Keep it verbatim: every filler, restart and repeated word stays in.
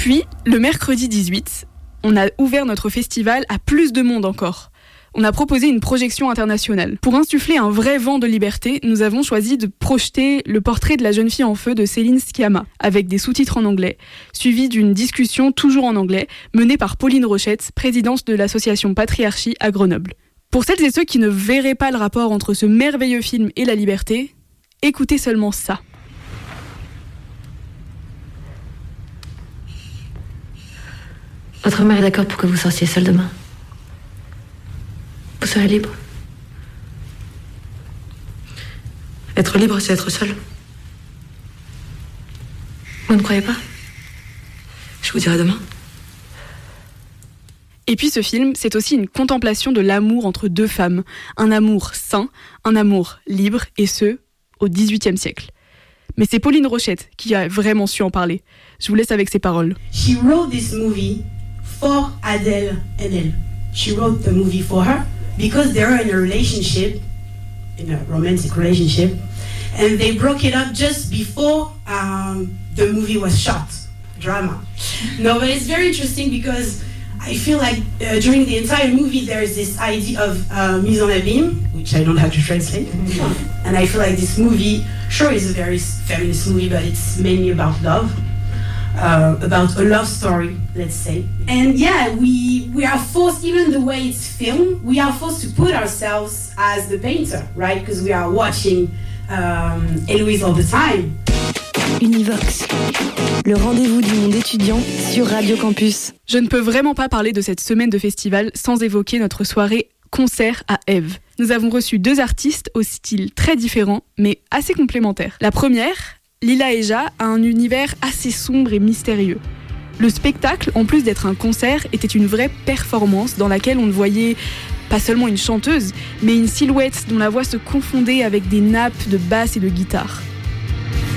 Puis, le mercredi dix-huit, on a ouvert notre festival à plus de monde encore. On a proposé une projection internationale. Pour insuffler un vrai vent de liberté, nous avons choisi de projeter le portrait de la jeune fille en feu de Céline Sciamma, avec des sous-titres en anglais, suivi d'une discussion toujours en anglais, menée par Pauline Rochette, présidente de l'association Patriarchie à Grenoble. Pour celles et ceux qui ne verraient pas le rapport entre ce merveilleux film et la liberté, écoutez seulement ça. Votre mère est d'accord pour que vous sortiez seule demain. Vous serez libre. Être libre, c'est être seul. Vous ne croyez pas ? Je vous dirai demain. Et puis ce film, c'est aussi une contemplation de l'amour entre deux femmes. Un amour sain, un amour libre, et ce, au dix-huitième siècle. Mais c'est Pauline Rochette qui a vraiment su en parler. Je vous laisse avec ses paroles. She wrote this movie for Adèle Haenel. She wrote the movie for her. Because they were in a relationship, in a romantic relationship, and they broke it up just before um, the movie was shot. Drama. No, but it's very interesting because I feel like uh, during the entire movie there is this idea of uh, mise en abîme, which I don't have to translate. And I feel like this movie, sure, is a very feminist movie, but it's mainly about love. Uh, about a love story, let's say. And yeah, we we are forced, even the way it's filmed, we are forced to put ourselves as the painter, right? Because we are watching um, Héloïse all the time. Univox, le rendez-vous du monde étudiant sur Radio Campus. Je ne peux vraiment pas parler de cette semaine de festival sans évoquer notre soirée concert à Ève. Nous avons reçu deux artistes au style très différent, mais assez complémentaires. La première, Lila Eja, a un univers assez sombre et mystérieux. Le spectacle, en plus d'être un concert, était une vraie performance dans laquelle on ne voyait pas seulement une chanteuse, mais une silhouette dont la voix se confondait avec des nappes de basse et de guitare.